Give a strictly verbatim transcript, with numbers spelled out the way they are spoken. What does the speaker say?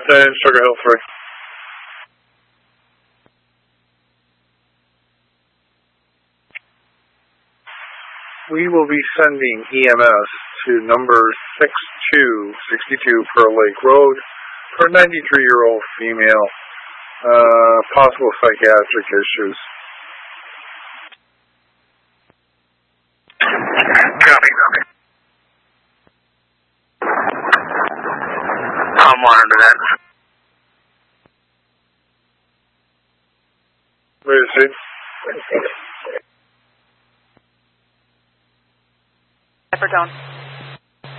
ten, Sugar Hill three. We will be sending E M S to number six two six two Pearl Lake Road for a ninety-three-year-old female, uh, possible psychiatric issues. Copy, copy. I'll monitor that. Where is it? Tone.